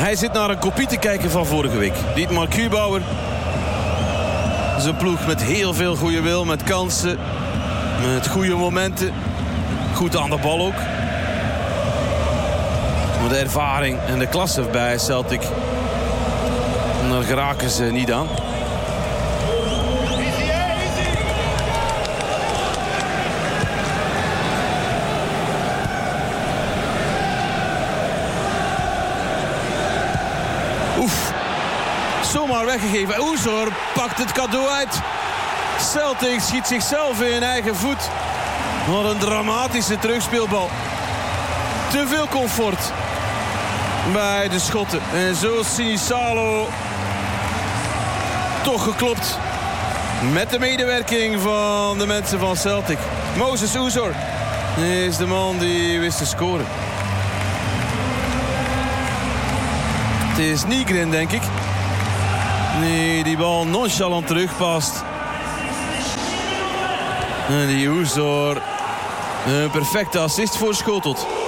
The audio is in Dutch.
Hij zit naar een kopie te kijken van vorige week. Dietmar Kubauer. Zijn ploeg met heel veel goede wil, met kansen, met goede momenten. Goed aan de bal ook. Maar de ervaring en de klasse bij Celtic, daar geraken ze niet aan. Oef. Zomaar weggegeven. Oezor pakt het cadeau uit. Celtic schiet zichzelf in eigen voet. Wat een dramatische terugspeelbal. Te veel comfort bij de schotten. En zo is Sinisalo toch geklopt. Met de medewerking van de mensen van Celtic. Moses Oezor is de man die wist te scoren. Het is Nygren, denk ik. Nee, die bal nonchalant terugpast. En die Oezor een perfecte assist voorschotelt.